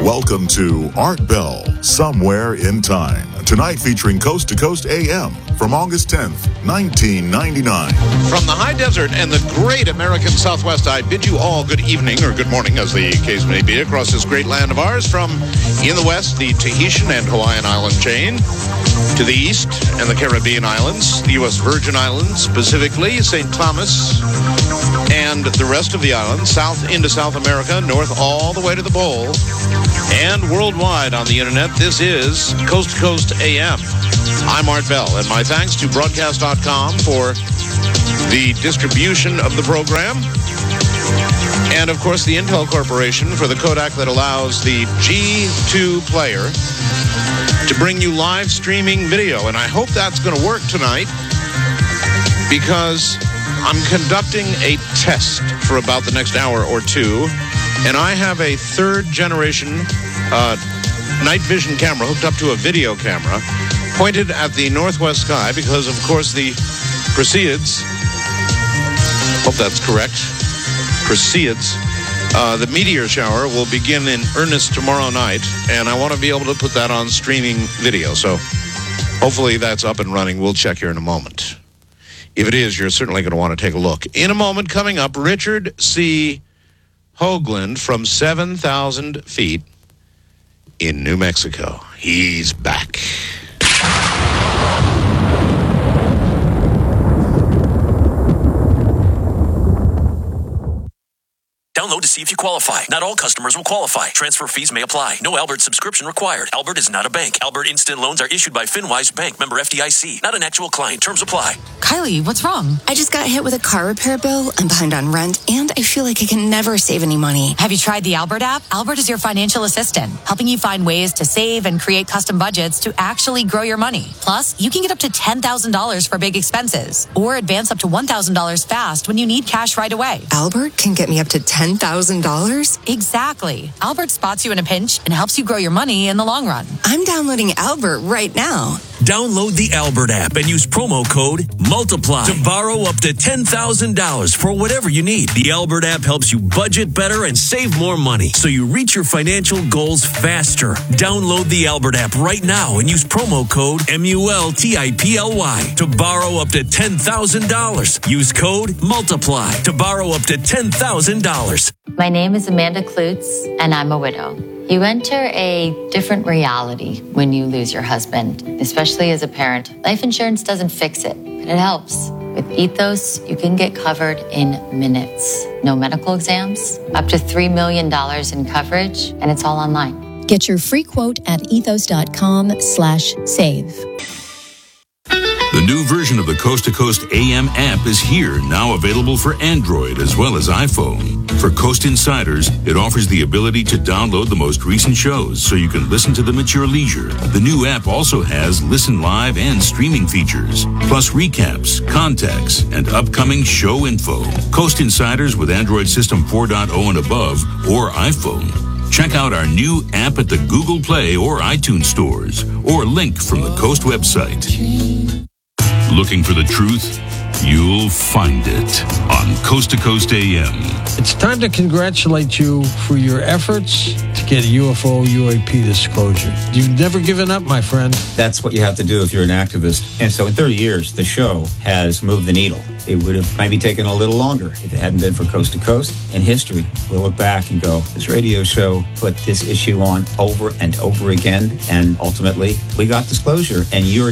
Welcome to Art Bell, Somewhere in Time. Tonight featuring Coast to Coast AM from August 10th, 1999. From the high desert and the great American Southwest, I bid you all good evening, or good morning, as the case may be, across this great land of ours. From in the west, the Tahitian and Hawaiian island chain. To the east and the Caribbean islands, the U.S. Virgin Islands, specifically St. Thomas, and the rest of the islands, south into South America, north all the way to the Pole, and worldwide on the internet. This is Coast to Coast AM. I'm Art Bell, and my thanks to Broadcast.com for the distribution of the program, and of course the Intel Corporation for the codec that allows the G2 player to bring you live streaming video. And I hope that's going to work tonight, because I'm conducting a test for about the next hour or two, and I have a third generation night vision camera hooked up to a video camera pointed at the northwest sky, because of course the Perseids, hope that's correct, Perseids, the meteor shower will begin in earnest tomorrow night, and I want to be able to put that on streaming video. So hopefully that's up and running. We'll check here in a moment. If it is, you're certainly going to want to take a look. In a moment, coming up, Richard C. Hoagland from 7,000 feet in New Mexico. He's back. Download to see if you qualify. Not all customers will qualify. Transfer fees may apply. No Albert subscription required. Albert is not a bank. Albert Instant Loans are issued by FinWise Bank, member FDIC. Not an actual client. Terms apply. Kylie, what's wrong? I just got hit with a car repair bill. I'm behind on rent, and I feel like I can never save any money. Have you tried the Albert app? Albert is your financial assistant, helping you find ways to save and create custom budgets to actually grow your money. Plus, you can get up to $10,000 for big expenses, or advance up to $1,000 fast when you need cash right away. Albert can get me up to $10,000? Exactly. Albert spots you in a pinch and helps you grow your money in the long run. I'm downloading Albert right now. Download the Albert app and use promo code MULTIPLY to borrow up to $10,000 for whatever you need. The Albert app helps you budget better and save more money, so you reach your financial goals faster. Download the Albert app right now and use promo code MULTIPLY to borrow up to $10,000. Use code MULTIPLY to borrow up to $10,000. My name is Amanda Klutz, and I'm a widow. You enter a different reality when you lose your husband, especially as a parent. Life insurance doesn't fix it, but it helps. With Ethos, you can get covered in minutes. No medical exams, up to $3 million in coverage, and it's all online. Get your free quote at ethos.com/save. The new version of the Coast to Coast AM app is here, now available for Android as well as iPhone. For Coast Insiders, it offers the ability to download the most recent shows so you can listen to them at your leisure. The new app also has listen live and streaming features, plus recaps, contacts, and upcoming show info. Coast Insiders with Android System 4.0 and above, or iPhone. Check out our new app at the Google Play or iTunes stores, or link from the Coast website. Looking for the truth? You'll find it on Coast to Coast AM. It's time to congratulate you for your efforts to get UFO UAP disclosure. You've never given up, my friend. That's what you have to do if you're an activist. And so in 30 years, the show has moved the needle. It would have maybe taken a little longer if it hadn't been for Coast to Coast. In history, we'll look back and go, this radio show put this issue on over and over again, and ultimately, we got disclosure, and you're